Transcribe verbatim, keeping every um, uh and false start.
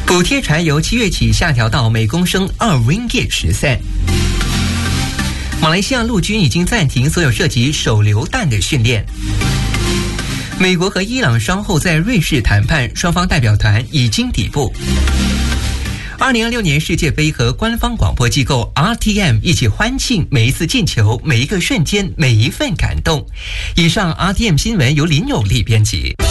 补贴柴油七月起下调到每公升二 ringgit 十三。马来西亚陆军已经暂停所有涉及手榴弹的训练。美国和伊朗稍后在瑞士谈判，双方代表团已经抵步。二零二六年世界杯和官方广播机构 R T M 一起欢庆每一次进球、每一个瞬间、每一份感动。以上 R T M 新闻由林有利编辑。